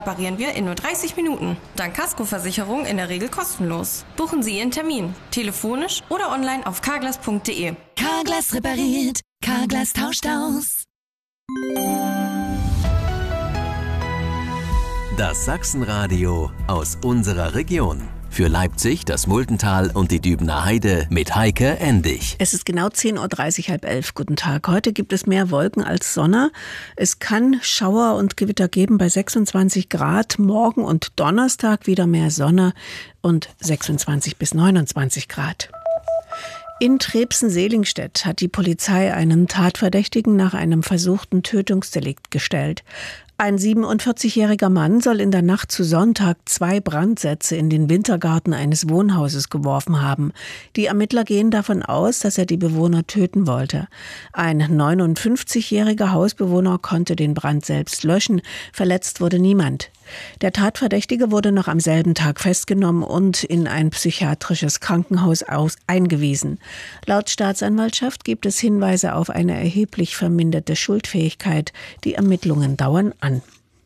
Reparieren wir in nur 30 Minuten. Dank Kaskoversicherung in der Regel kostenlos. Buchen Sie Ihren Termin. Telefonisch oder online auf carglass.de. Carglass repariert. Carglass tauscht aus. Das Sachsenradio aus unserer Region. Für Leipzig, das Multental und die Dübener Heide mit Heike Endig. Es ist genau 10.30 Uhr, 10:30. Guten Tag. Heute gibt es mehr Wolken als Sonne. Es kann Schauer und Gewitter geben bei 26 Grad. Morgen und Donnerstag wieder mehr Sonne und 26 bis 29 Grad. In Trebsen-Selingstedt hat die Polizei einen Tatverdächtigen nach einem versuchten Tötungsdelikt gestellt. Ein 47-jähriger Mann soll in der Nacht zu Sonntag 2 Brandsätze in den Wintergarten eines Wohnhauses geworfen haben. Die Ermittler gehen davon aus, dass er die Bewohner töten wollte. Ein 59-jähriger Hausbewohner konnte den Brand selbst löschen. Verletzt wurde niemand. Der Tatverdächtige wurde noch am selben Tag festgenommen und in ein psychiatrisches Krankenhaus eingewiesen. Laut Staatsanwaltschaft gibt es Hinweise auf eine erheblich verminderte Schuldfähigkeit. Die Ermittlungen dauern an.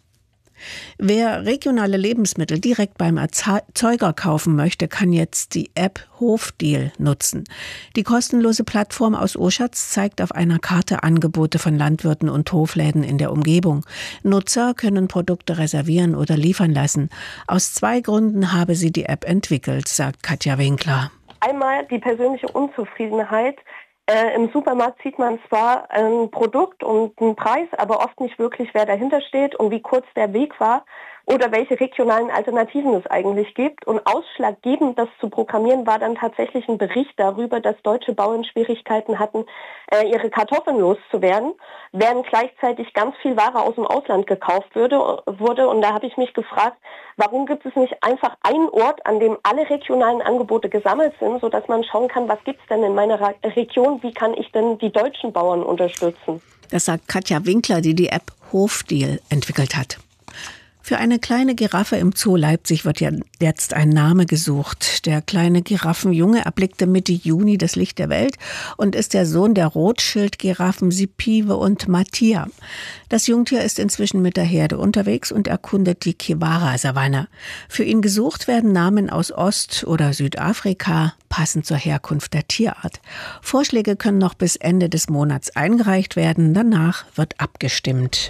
Wer regionale Lebensmittel direkt beim Erzeuger kaufen möchte, kann jetzt die App Hofdeal nutzen. Die kostenlose Plattform aus Oschatz zeigt auf einer Karte Angebote von Landwirten und Hofläden in der Umgebung. Nutzer können Produkte reservieren oder liefern lassen. Aus 2 Gründen habe sie die App entwickelt, sagt Katja Winkler. Einmal die persönliche Unzufriedenheit. Im Supermarkt sieht man zwar ein Produkt und einen Preis, aber oft nicht wirklich, wer dahinter steht und wie kurz der Weg war oder welche regionalen Alternativen es eigentlich gibt. Und ausschlaggebend, das zu programmieren, war dann tatsächlich ein Bericht darüber, dass deutsche Bauern Schwierigkeiten hatten, ihre Kartoffeln loszuwerden, während gleichzeitig ganz viel Ware aus dem Ausland gekauft wurde. Und da habe ich mich gefragt, warum gibt es nicht einfach einen Ort, an dem alle regionalen Angebote gesammelt sind, sodass man schauen kann, was gibt es denn in meiner Region, wie kann ich denn die deutschen Bauern unterstützen? Das sagt Katja Winkler, die die App Hofdeal entwickelt hat. Für eine kleine Giraffe im Zoo Leipzig wird ja jetzt ein Name gesucht. Der kleine Giraffenjunge erblickte Mitte Juni das Licht der Welt und ist der Sohn der Rotschildgiraffen Sipiwe und Mattia. Das Jungtier ist inzwischen mit der Herde unterwegs und erkundet die Kiwara-Savanne. Für ihn gesucht werden Namen aus Ost- oder Südafrika, passend zur Herkunft der Tierart. Vorschläge können noch bis Ende des Monats eingereicht werden. Danach wird abgestimmt.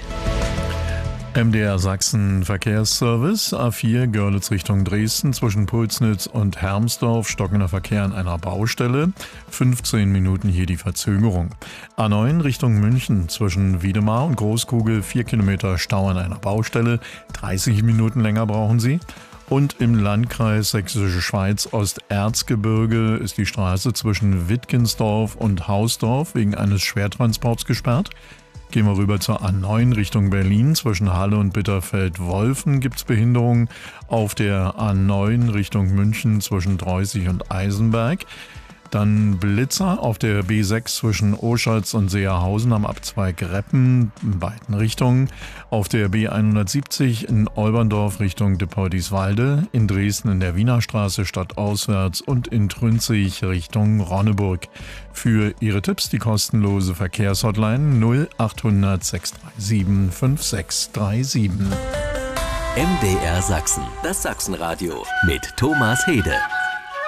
MDR Sachsen Verkehrsservice, A4 Görlitz Richtung Dresden zwischen Pulsnitz und Hermsdorf, stockender Verkehr an einer Baustelle, 15 Minuten hier die Verzögerung. A9 Richtung München zwischen Wiedemar und Großkugel, 4 Kilometer Stau an einer Baustelle, 30 Minuten länger brauchen Sie. Und im Landkreis Sächsische Schweiz Osterzgebirge ist die Straße zwischen Wittgensdorf und Hausdorf wegen eines Schwertransports gesperrt. Gehen wir rüber zur A9 Richtung Berlin. Zwischen Halle und Bitterfeld-Wolfen gibt es Behinderungen. Auf der A9 Richtung München zwischen Dreußig und Eisenberg. Dann Blitzer auf der B6 zwischen Oschatz und Seerhausen am Abzweig Reppen in beiden Richtungen. Auf der B170 in Olberndorf Richtung Deppoldiswalde. In Dresden in der Wienerstraße stadtauswärts und in Trünzig Richtung Ronneburg. Für Ihre Tipps die kostenlose Verkehrshotline 0800 637 5637. MDR Sachsen, das Sachsenradio mit Thomas Hede.